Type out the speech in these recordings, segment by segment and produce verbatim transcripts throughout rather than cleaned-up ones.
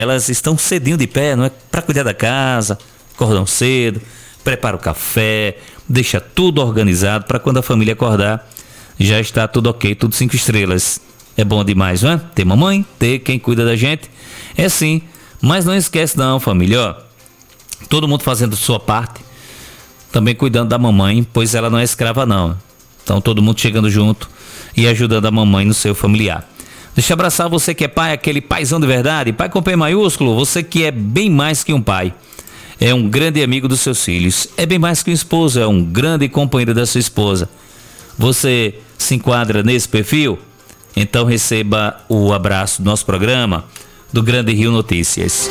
elas estão cedinho de pé, não é? Para cuidar da casa, acordam cedo, prepara o café, deixa tudo organizado para quando a família acordar, já está tudo ok, tudo cinco estrelas. É bom demais, não é? Ter mamãe, ter quem cuida da gente. É sim, mas não esquece não, família, ó. Todo mundo fazendo sua parte, também cuidando da mamãe, pois ela não é escrava não. Então todo mundo chegando junto e ajudando a mamãe no seu familiar. Deixa eu abraçar você que é pai, aquele paizão de verdade, pai com P maiúsculo, você que é bem mais que um pai. É um grande amigo dos seus filhos, é bem mais que um esposo, é um grande companheiro da sua esposa. Você se enquadra nesse perfil? Então receba o abraço do nosso programa, do Grande Rio Notícias.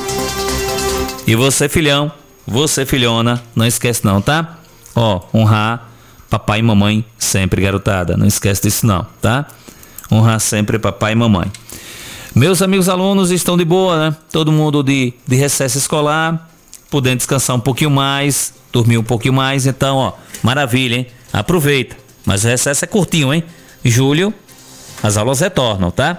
E você, filhão, você, filhona, não esquece não, tá? Ó, honrar papai e mamãe sempre, garotada, não esquece disso não, tá? Honrar sempre papai e mamãe. Meus amigos alunos estão de boa, né? Todo mundo de, de recesso escolar, podendo descansar um pouquinho mais, dormir um pouquinho mais, então, ó, maravilha, hein? Aproveita, mas o recesso é curtinho, hein? Julho, as aulas retornam, tá?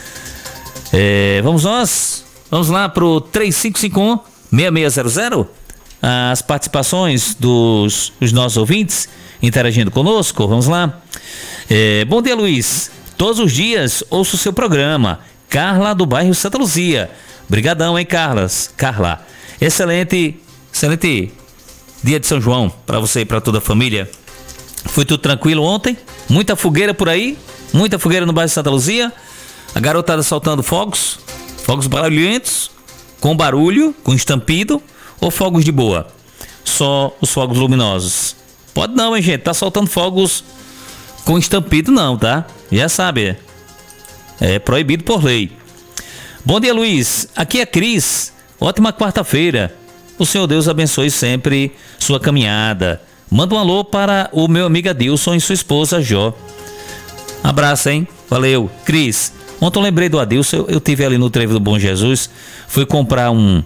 É, vamos nós, vamos lá pro três cinco cinco um, seis seis zero zero, as participações dos, dos nossos ouvintes interagindo conosco, vamos lá. É, bom dia, Luiz. Todos os dias ouço o seu programa. Carla do bairro Santa Luzia. Brigadão, hein, Carlas? Carla. Excelente, excelente dia de São João para você e para toda a família. Foi tudo tranquilo ontem? Muita fogueira por aí? Muita fogueira no bairro Santa Luzia? A garotada soltando fogos? Fogos barulhentos? Com barulho? Com estampido? Ou fogos de boa? Só os fogos luminosos? Pode não, hein, gente? Tá soltando fogos com estampido não, tá? Já sabe, é proibido por lei. Bom dia, Luiz. Aqui é Cris. Ótima quarta-feira. O Senhor Deus abençoe sempre sua caminhada. Manda um alô para o meu amigo Adilson e sua esposa Jó. Abraço, hein? Valeu, Cris. Ontem eu lembrei do Adilson, eu, eu tive ali no Trevo do Bom Jesus, fui comprar um,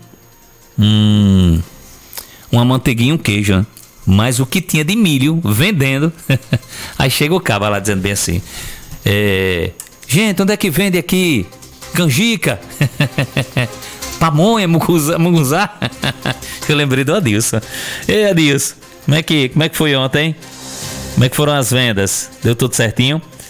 um uma manteiguinha e um queijo, né? Mas o que tinha de milho vendendo, aí chega o cabo lá dizendo bem assim, é, gente, onde é que vende aqui? Canjica? Pamonha, munguzá, munguzá? Eu lembrei do Adilson. Ei, Adilson, como é que, como é que foi ontem? Como é que foram as vendas? Deu tudo certinho?